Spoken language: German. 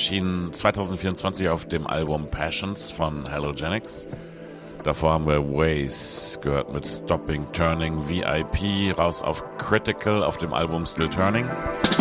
erschien 2024 auf dem Album Passions von Halogenics. Davor haben wir Ways gehört mit Stopping Turning VIP, raus auf Critical auf dem Album Still Turning.